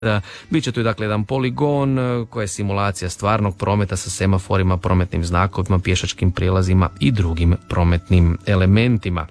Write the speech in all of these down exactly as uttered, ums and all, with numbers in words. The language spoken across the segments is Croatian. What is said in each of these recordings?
Biće tu dakle jedan poligon koji je simulacija stvarnog prometa sa semaforima, prometnim znakovima, pješačkim prijelazima i drugim prometnim elementima.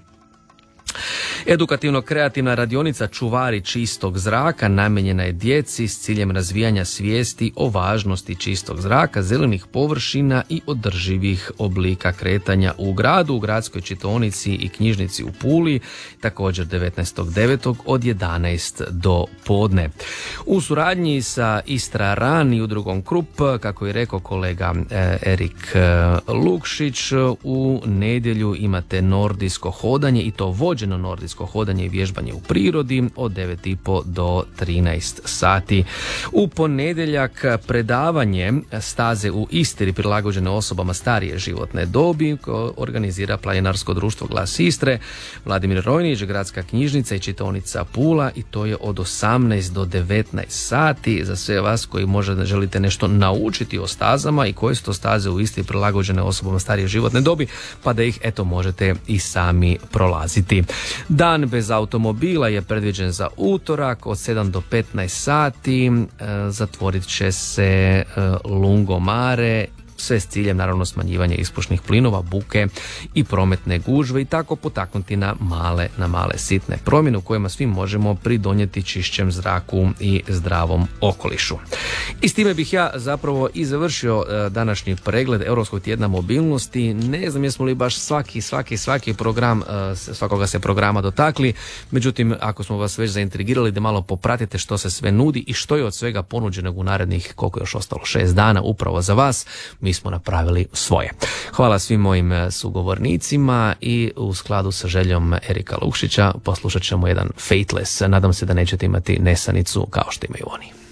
Edukativno-kreativna radionica Čuvari čistog zraka namijenjena je djeci s ciljem razvijanja svijesti o važnosti čistog zraka, zelenih površina i održivih oblika kretanja u gradu, u gradskoj čitaonici i knjižnici u Puli, također devetnaestog devetog od jedanaest do podne. U suradnji sa Istra Ran i udrugom Krup, kako je rekao kolega Erik Lukšić, u nedjelju imate nordijsko hodanje i to vođeno nordijsko hodanje i vježbanje u prirodi od devet i pol do trinaest sati. U ponedjeljak predavanje staze u Istri prilagođene osobama starije životne dobi organizira Planinarsko društvo Glas Istre, Vladimir Rojnić, Gradska knjižnica i čitaonica Pula, i to je od osamnaest do devetnaest sati. Za sve vas koji možda želite nešto naučiti o stazama i koje su to staze u Istri prilagođene osobama starije životne dobi, pa da ih eto možete i sami prolaziti. Dan bez automobila je predviđen za utorak od sedam do petnaest sati. E, zatvorit će se e, lungomare, sve s ciljem naravno smanjivanja ispušnih plinova, buke i prometne gužve i tako potaknuti na male, na male sitne promjene u kojima svi možemo pridonijeti čišćem zraku i zdravom okolišu. I s time bih ja zapravo i završio današnji pregled Europskog tjedna mobilnosti. Ne znam jesmo li baš svaki, svaki, svaki program, svakoga se programa dotakli, međutim ako smo vas već zaintrigirali da malo popratite što se sve nudi i što je od svega ponuđenog u narednih, koliko je još ostalo, šest dana upravo za vas, mi smo napravili svoje. Hvala svim mojim sugovornicima i u skladu sa željom Erika Lukšića poslušat ćemo jedan Fateless. Nadam se da nećete imati nesanicu kao što imaju oni.